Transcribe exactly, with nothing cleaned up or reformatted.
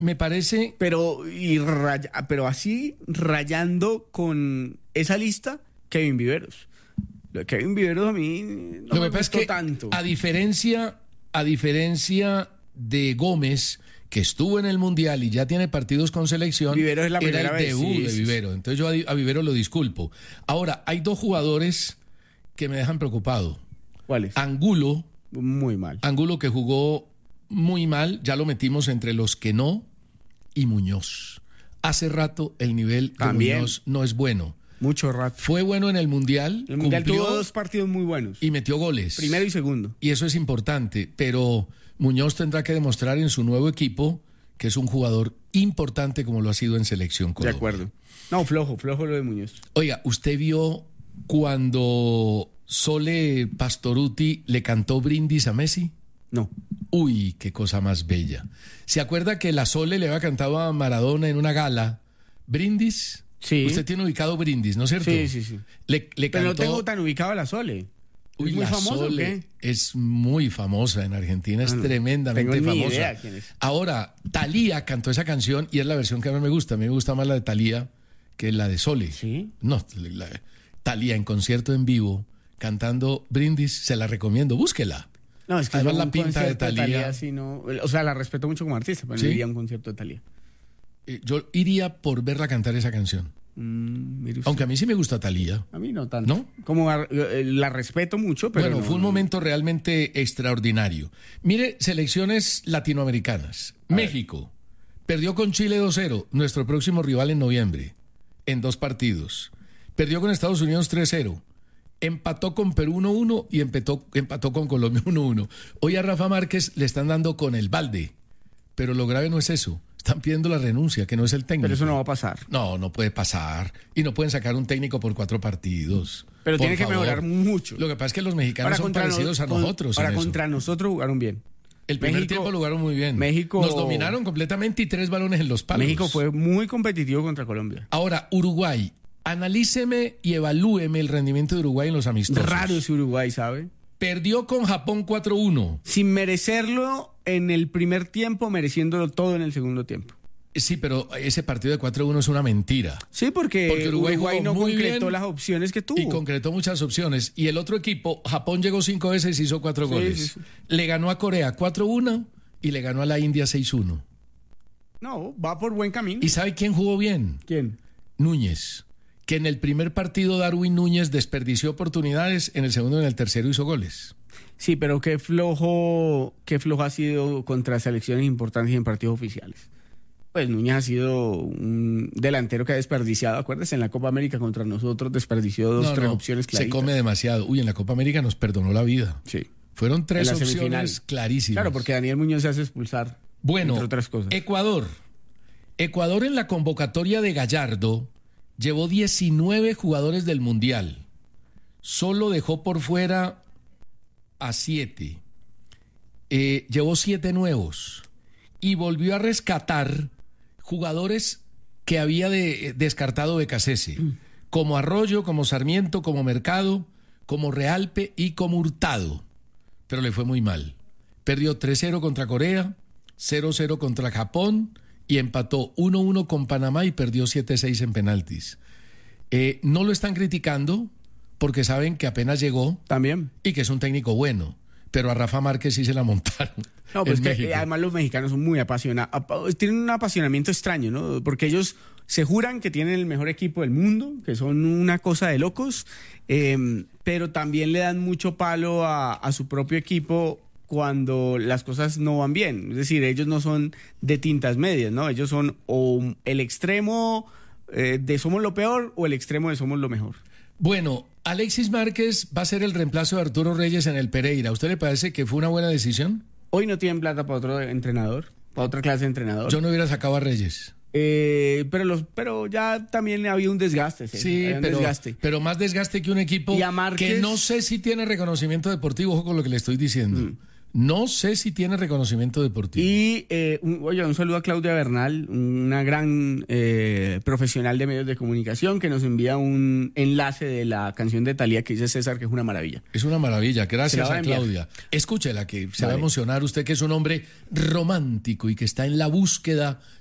me parece... Pero, y raya, pero así, rayando con esa lista, Kevin Viveros. Lo de Kevin Viveros a mí no Lo me que pasa es gustó que, tanto. a diferencia, a diferencia de Gómez, que estuvo en el Mundial y ya tiene partidos con selección, Vivero es la era primera el vez, debut sí, de sí, Vivero. Entonces yo a, a Vivero lo disculpo. Ahora, hay dos jugadores que me dejan preocupado. ¿Cuáles? Angulo, Muy mal. Angulo que jugó muy mal, ya lo metimos entre los que no, y Muñoz. Hace rato el nivel de También. Muñoz no es bueno. Mucho rato. Fue bueno en el Mundial, El Mundial cumplió tuvo dos partidos muy buenos. y metió goles. Primero y segundo. Y eso es importante, pero Muñoz tendrá que demostrar en su nuevo equipo que es un jugador importante como lo ha sido en Selección Colombia. De acuerdo. No, flojo, flojo lo de Muñoz. Oiga, ¿usted vio cuando Sole Pastoruti le cantó brindis a Messi? No. Uy, qué cosa más bella. ¿Se acuerda que la Sole le había cantado a Maradona en una gala brindis? Sí. Usted tiene ubicado brindis, ¿no es cierto? Sí, sí, sí. Le, le Pero cantó... no tengo tan ubicado a la Sole. Uy, ¿Es muy la famosa o Sole qué? es muy famosa en Argentina, es Ah, no. tremendamente Tengo ni famosa. idea quién es. Ahora, Thalía cantó esa canción y es la versión que a mí me gusta. A mí me gusta más la de Thalía que la de Sole. ¿Sí? No, la, Thalía en concierto en vivo, cantando Brindis, se la recomiendo, búsquela. No, es que Además, yo la un pinta de concierto Thalía. sí, no, o sea, la respeto mucho como artista, pero ¿Sí? no iría a un concierto de Thalía. Eh, Yo iría por verla cantar esa canción. Mm, mire usted. Aunque a mí sí me gusta Thalía. A mí no tanto. ¿No? Como ar- eh, la respeto mucho, pero Bueno, no, fue un no. momento realmente extraordinario. Mire, selecciones latinoamericanas. A México perdió con Chile dos cero, nuestro próximo rival en noviembre, en dos partidos. Perdió con Estados Unidos tres cero. Empató con Perú uno uno y empató, empató con Colombia uno uno. Hoy a Rafa Márquez le están dando con el balde, pero lo grave no es eso. Están pidiendo la renuncia, que no es el técnico. Pero eso no va a pasar. No, no puede pasar. Y no pueden sacar un técnico por cuatro partidos. Pero Por tiene que favor. mejorar mucho. Lo que pasa es que los mexicanos son contra parecidos no- a con- nosotros. Para en eso. contra nosotros jugaron bien. El primer México- tiempo lo jugaron muy bien. México- Nos dominaron completamente y tres balones en los palos. México fue muy competitivo contra Colombia. Ahora, Uruguay. Analíceme y evalúeme el rendimiento de Uruguay en los amistosos. Raro ese Uruguay, ¿sabe? Perdió con Japón cuatro uno. Sin merecerlo en el primer tiempo, mereciéndolo todo en el segundo tiempo. Sí, pero ese partido de cuatro uno es una mentira. Sí, porque, Porque Uruguay Uruguay, jugó no muy concretó bien las opciones que tuvo. Y concretó muchas opciones. Y el otro equipo, Japón llegó cinco veces y hizo cuatro Sí, goles. sí, sí. Le ganó a Corea cuatro uno y le ganó a la India seis uno. No, va por buen camino. ¿Y sabe quién jugó bien? ¿Quién? Núñez. Que en el primer partido Darwin Núñez desperdició oportunidades, en el segundo y en el tercero hizo goles. Sí, pero qué flojo, qué flojo ha sido contra selecciones importantes y en partidos oficiales. Pues Núñez ha sido un delantero que ha desperdiciado, acuérdese, en la Copa América contra nosotros desperdició dos, No, tres no, opciones se claritas. come demasiado. Uy, en la Copa América nos perdonó la vida. Sí. Fueron tres En la semifinal. opciones clarísimas. Claro, porque Daniel Muñoz se hace expulsar, Bueno, entre otras cosas. Ecuador. Ecuador en la convocatoria de Gallardo llevó diecinueve jugadores del Mundial. Solo dejó por fuera a siete. Eh, llevó siete nuevos. Y volvió a rescatar jugadores que había de, descartado Becasese. Mm. Como Arroyo, como Sarmiento, como Mercado, como Realpe y como Hurtado. Pero le fue muy mal. Perdió tres cero contra Corea, cero cero contra Japón y empató uno uno con Panamá y perdió siete seis en penaltis. Eh, no lo están criticando porque saben que apenas llegó También. y que es un técnico bueno, pero a Rafa Márquez sí se la montaron. No, pues en que México. además los mexicanos son muy apasionados, tienen un apasionamiento extraño, ¿no? Porque ellos se juran que tienen el mejor equipo del mundo, que son una cosa de locos, eh, pero también le dan mucho palo a, a su propio equipo cuando las cosas no van bien. Es decir, ellos no son de tintas medias, ¿no? Ellos son o el extremo eh, de somos lo peor o el extremo de somos lo mejor. Bueno, Alexis Márquez va a ser el reemplazo de Arturo Reyes en el Pereira. ¿A usted le parece que fue una buena decisión? Hoy no tienen plata para otro entrenador, para otra clase de entrenador. Yo no hubiera sacado a Reyes. Eh, pero los, pero ya también había un desgaste. César, Sí, había un pero, desgaste. pero más desgaste que un equipo Y a Márquez- que no sé si tiene reconocimiento deportivo, ojo con lo que le estoy diciendo. Mm. No sé si tiene reconocimiento deportivo. Y, eh, un, oye, un saludo a Claudia Bernal, una gran eh, profesional de medios de comunicación, que nos envía un enlace de la canción de Thalía que dice César, que es una maravilla. Es una maravilla, gracias a, a Claudia. Escúchela, que se vale. va a emocionar usted, que es un hombre romántico y que está en la búsqueda